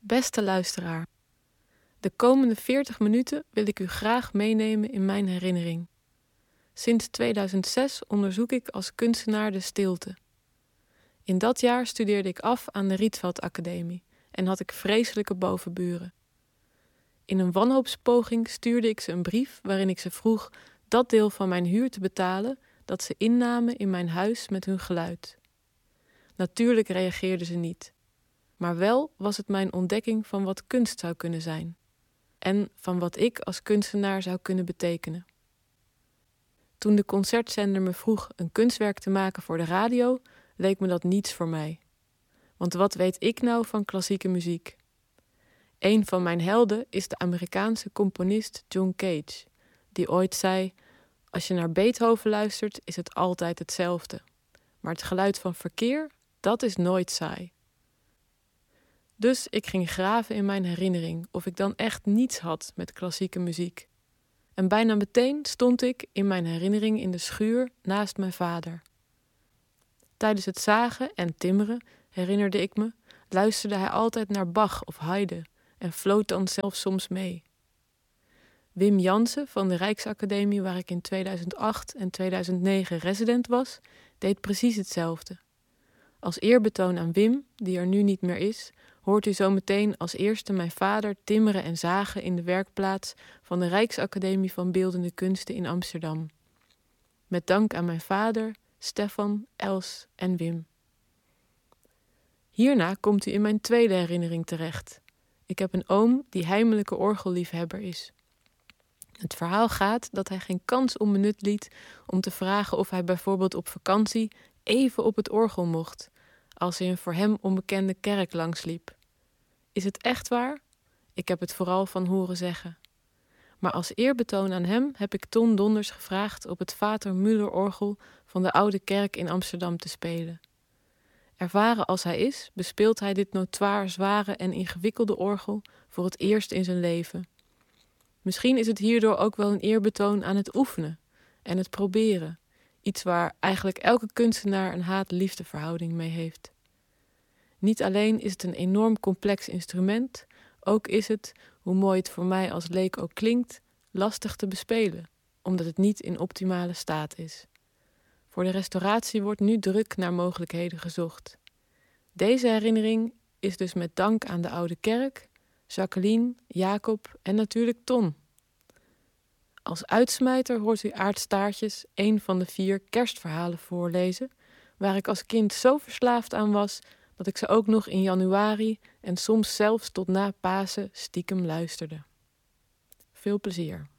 Beste luisteraar, de komende 40 minuten wil ik u graag meenemen in mijn herinnering. Sinds 2006 onderzoek ik als kunstenaar de stilte. In dat jaar studeerde ik af aan de Rietveld Academie en had ik vreselijke bovenburen. In een wanhoopspoging stuurde ik ze een brief waarin ik ze vroeg dat deel van mijn huur te betalen dat ze innamen in mijn huis met hun geluid. Natuurlijk reageerden ze niet. Maar wel was het mijn ontdekking van wat kunst zou kunnen zijn en van wat ik als kunstenaar zou kunnen betekenen. Toen de concertzender me vroeg een kunstwerk te maken voor de radio, leek me dat niets voor mij. Want wat weet ik nou van klassieke muziek? Een van mijn helden is de Amerikaanse componist John Cage, die ooit zei: als je naar Beethoven luistert, is het altijd hetzelfde. Maar het geluid van verkeer, dat is nooit saai. Dus ik ging graven in mijn herinnering of ik dan echt niets had met klassieke muziek. En bijna meteen stond ik in mijn herinnering in de schuur naast mijn vader. Tijdens het zagen en timmeren, herinnerde ik me, luisterde hij altijd naar Bach of Haydn en floot dan zelf soms mee. Wim Jansen van de Rijksacademie, waar ik in 2008 en 2009 resident was, deed precies hetzelfde. Als eerbetoon aan Wim, die er nu niet meer is, hoort u zo meteen als eerste mijn vader timmeren en zagen in de werkplaats van de Rijksacademie van Beeldende Kunsten in Amsterdam. Met dank aan mijn vader, Stefan, Els en Wim. Hierna komt u in mijn tweede herinnering terecht. Ik heb een oom die heimelijke orgelliefhebber is. Het verhaal gaat dat hij geen kans onbenut liet om te vragen of hij bijvoorbeeld op vakantie even op het orgel mocht, als hij een voor hem onbekende kerk langsliep. Is het echt waar? Ik heb het vooral van horen zeggen. Maar als eerbetoon aan hem heb ik Ton Donders gevraagd op het Vater Müller-orgel van de Oude Kerk in Amsterdam te spelen. Ervaren als hij is, bespeelt hij dit notoire zware en ingewikkelde orgel voor het eerst in zijn leven. Misschien is het hierdoor ook wel een eerbetoon aan het oefenen en het proberen. Iets waar eigenlijk elke kunstenaar een haat-liefdeverhouding mee heeft. Niet alleen is het een enorm complex instrument, ook is het, hoe mooi het voor mij als leek ook klinkt, lastig te bespelen, omdat het niet in optimale staat is. Voor de restauratie wordt nu druk naar mogelijkheden gezocht. Deze herinnering is dus met dank aan de Oude Kerk, Jacqueline, Jacob en natuurlijk Ton. Als uitsmijter hoort u Aart Staartjes een van de 4 kerstverhalen voorlezen, waar ik als kind zo verslaafd aan was dat ik ze ook nog in januari en soms zelfs tot na Pasen stiekem luisterde. Veel plezier.